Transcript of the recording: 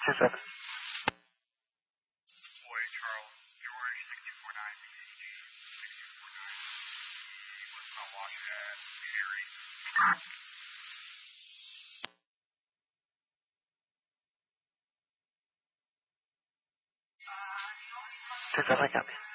7. Boy, Charles, George, 649 BCG, 649. He was not watching at Perry. Does that like up?